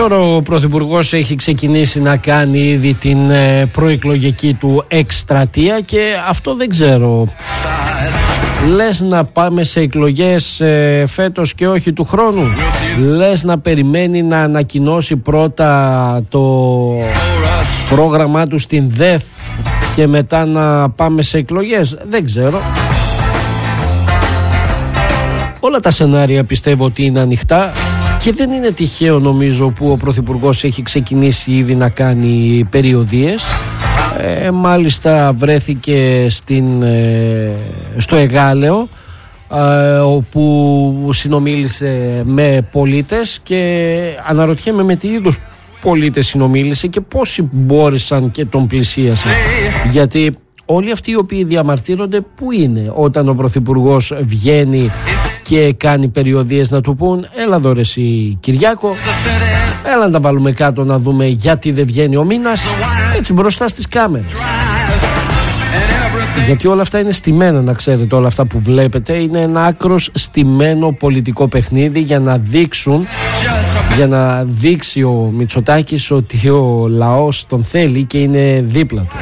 Τώρα ο Πρωθυπουργός έχει ξεκινήσει να κάνει ήδη την προεκλογική του εκστρατεία και αυτό δεν ξέρω. Λες να πάμε σε εκλογές φέτος και όχι του χρόνου? Λες να περιμένει να ανακοινώσει πρώτα το πρόγραμμά του στην ΔΕΘ και μετά να πάμε σε εκλογές? Δεν ξέρω. Όλα τα σενάρια πιστεύω ότι είναι ανοιχτά και δεν είναι τυχαίο νομίζω που ο Πρωθυπουργός έχει ξεκινήσει ήδη να κάνει περιοδίες. Μάλιστα βρέθηκε στο Εγάλεο, όπου συνομίλησε με πολίτες και αναρωτιέμαι με τι είδους πολίτες συνομίλησε και πόσοι μπόρεσαν και τον πλησίασαν, γιατί όλοι αυτοί οι οποίοι διαμαρτύρονται πού είναι όταν ο Πρωθυπουργός βγαίνει και κάνει περιοδίες να του πούν έλα εδώ ρε εσύ Κυριάκο, έλα να τα βάλουμε κάτω να δούμε γιατί δεν βγαίνει ο μήνας, έτσι μπροστά στις κάμερες. Γιατί όλα αυτά είναι στημένα, να ξέρετε, όλα αυτά που βλέπετε είναι ένα άκρος στημένο πολιτικό παιχνίδι για να δείξει ο Μητσοτάκης ότι ο λαός τον θέλει και είναι δίπλα του.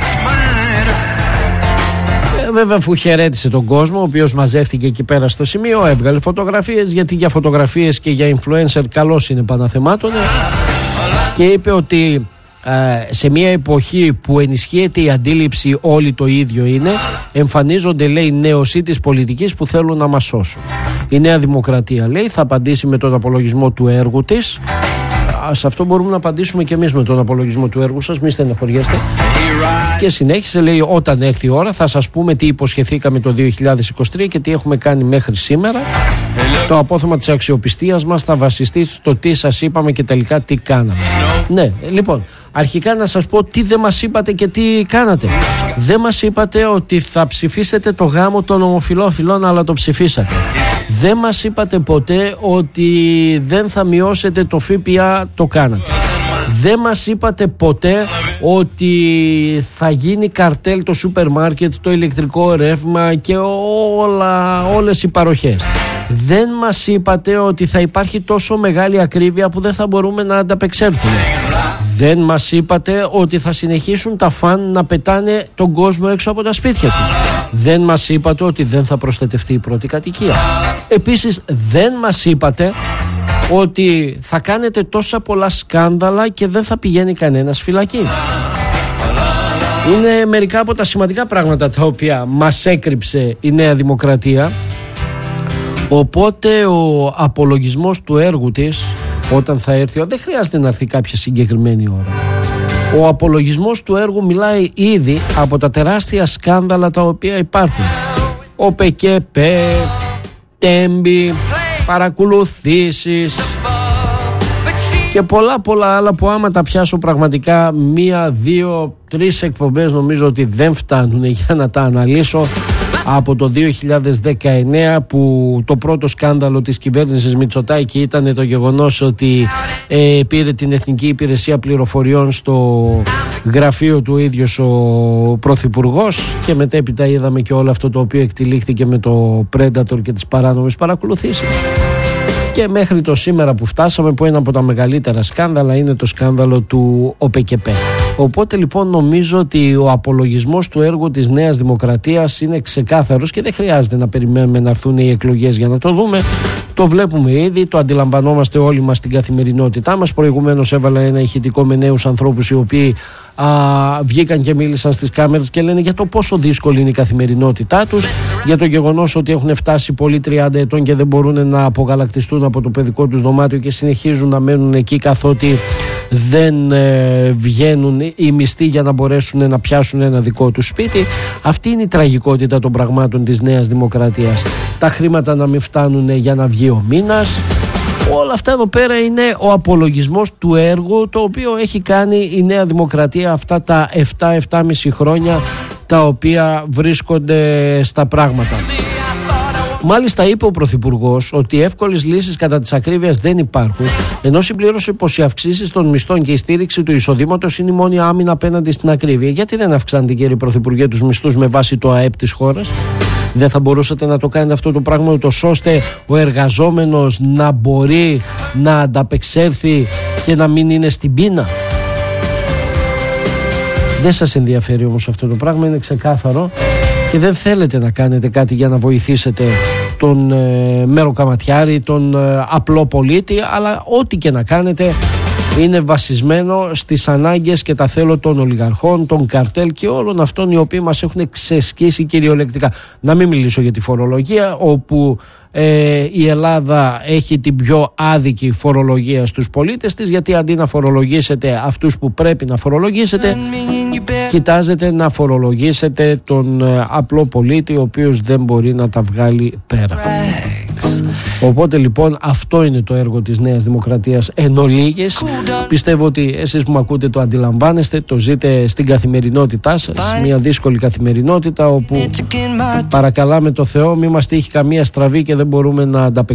Βέβαια, αφού χαιρέτησε τον κόσμο, ο οποίος μαζεύτηκε εκεί πέρα στο σημείο, έβγαλε φωτογραφίες, γιατί για φωτογραφίες και για influencer καλώς είναι παναθεμάτων, και είπε ότι σε μια εποχή που ενισχύεται η αντίληψη όλοι το ίδιο είναι, εμφανίζονται, λέει, νέοσοι της πολιτικής που θέλουν να μας σώσουν. Η Νέα Δημοκρατία, λέει, θα απαντήσει με τον απολογισμό του έργου της. Σε αυτό μπορούμε να απαντήσουμε και εμείς με τον απολογισμό του έργου σας, μη στεναχωριέστε. Και συνέχισε, λέει, όταν έρθει η ώρα θα σας πούμε τι υποσχεθήκαμε το 2023 και τι έχουμε κάνει μέχρι σήμερα. Το απόθεμα της αξιοπιστίας μας θα βασιστεί στο τι σας είπαμε και τελικά τι κάναμε. Ναι, λοιπόν, αρχικά να σας πω τι δεν μας είπατε και τι κάνατε. Δεν μας είπατε ότι θα ψηφίσετε το γάμο των ομοφυλόφιλων, αλλά το ψηφίσατε. Δεν μας είπατε ποτέ ότι δεν θα μειώσετε το ΦΠΑ, το κάνατε. Δεν μας είπατε ποτέ ότι θα γίνει καρτέλ το σούπερ μάρκετ, το ηλεκτρικό ρεύμα και όλες οι παροχές. Δεν μας είπατε ότι θα υπάρχει τόσο μεγάλη ακρίβεια που δεν θα μπορούμε να ανταπεξέλθουμε. Δεν μας είπατε ότι θα συνεχίσουν τα φαν να πετάνε τον κόσμο έξω από τα σπίτια του. Δεν μας είπατε ότι δεν θα προστατευτεί η πρώτη κατοικία. Επίσης δεν μας είπατε ότι θα κάνετε τόσα πολλά σκάνδαλα και δεν θα πηγαίνει κανένας φυλακή. Είναι μερικά από τα σημαντικά πράγματα τα οποία μας έκρυψε η Νέα Δημοκρατία. Οπότε ο απολογισμός του έργου της, όταν θα έρθει, δεν χρειάζεται να έρθει κάποια συγκεκριμένη ώρα. Ο απολογισμός του έργου μιλάει ήδη από τα τεράστια σκάνδαλα τα οποία υπάρχουν. Ο ΠΚΠ, τέμπη, παρακολουθήσεις και πολλά άλλα που άμα τα πιάσω πραγματικά 1, 2, 3 εκπομπές νομίζω ότι δεν φτάνουν για να τα αναλύσω. Από το 2019 που το πρώτο σκάνδαλο της κυβέρνησης Μητσοτάκη ήταν το γεγονός ότι πήρε την Εθνική Υπηρεσία Πληροφοριών στο γραφείο του ίδιος ο Πρωθυπουργός, και μετέπειτα είδαμε και όλο αυτό το οποίο εκτυλίχθηκε με το Predator και τις παράνομες παρακολουθήσεις. Και μέχρι το σήμερα που φτάσαμε, που είναι από τα μεγαλύτερα σκάνδαλα, είναι το σκάνδαλο του ΟΠΚΠ. Οπότε λοιπόν νομίζω ότι ο απολογισμός του έργου της Νέας Δημοκρατίας είναι ξεκάθαρος και δεν χρειάζεται να περιμένουμε να έρθουν οι εκλογές για να το δούμε. Το βλέπουμε ήδη, το αντιλαμβανόμαστε όλοι μας στην καθημερινότητά μας. Προηγουμένως έβαλα ένα ηχητικό με νέους ανθρώπους οι οποίοι βγήκαν και μίλησαν στις κάμερες και λένε για το πόσο δύσκολη είναι η καθημερινότητά τους, για το γεγονός ότι έχουν φτάσει πολλοί 30 ετών και δεν μπορούν να απογαλακτιστούν από το παιδικό τους δωμάτιο και συνεχίζουν να μένουν εκεί καθότι δεν βγαίνουν οι μισθοί για να μπορέσουν να πιάσουν ένα δικό τους σπίτι. Αυτή είναι η τραγικότητα των πραγμάτων της Νέας Δημοκρατίας. Τα χρήματα να μην φτάνουν για να βγει ο μήνας. Όλα αυτά εδώ πέρα είναι ο απολογισμός του έργου το οποίο έχει κάνει η Νέα Δημοκρατία αυτά τα 7-7,5 χρόνια τα οποία βρίσκονται στα πράγματα. Μάλιστα είπε ο Πρωθυπουργός ότι εύκολες λύσεις κατά της ακρίβειας δεν υπάρχουν, ενώ συμπλήρωσε πως οι αυξήσεις των μισθών και η στήριξη του εισοδήματος είναι η μόνη άμυνα απέναντι στην ακρίβεια. Γιατί δεν αυξάνετε, κύριε Πρωθυπουργέ, τους μισθούς με βάση το ΑΕΠ της χώρας? Δεν θα μπορούσατε να το κάνετε αυτό το πράγμα ούτως ώστε ο εργαζόμενος να μπορεί να ανταπεξέλθει και να μην είναι στην πείνα. Δεν σας ενδιαφέρει όμως αυτό το πράγμα, είναι ξεκάθαρο, και δεν θέλετε να κάνετε κάτι για να βοηθήσετε τον μεροκαματιάρη, τον απλό πολίτη, αλλά ό,τι και να κάνετε είναι βασισμένο στις ανάγκες και τα θέλω των ολιγαρχών, των καρτέλ και όλων αυτών οι οποίοι μας έχουν ξεσκίσει κυριολεκτικά. Να μην μιλήσω για τη φορολογία, όπου η Ελλάδα έχει την πιο άδικη φορολογία στους πολίτες της, γιατί αντί να φορολογήσετε αυτούς που πρέπει να φορολογήσετε, κοιτάζετε να φορολογήσετε τον απλό πολίτη ο οποίος δεν μπορεί να τα βγάλει πέρα. Οπότε λοιπόν αυτό είναι το έργο της Νέας Δημοκρατίας εν ολίγης. Πιστεύω ότι εσείς που με ακούτε το αντιλαμβάνεστε, το ζείτε στην καθημερινότητά σας, μια δύσκολη καθημερινότητα όπου παρακαλάμε το Θεό μη μας τύχει καμία στραβή και δεν μπορούμε να ανταπεξέλθουμε